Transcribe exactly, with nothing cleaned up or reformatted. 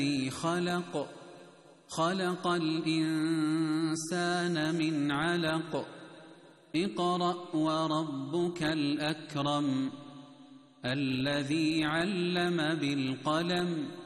الذي خلق خلق الإنسان من علق اقرأ وربك الأكرم الذي علم بالقلم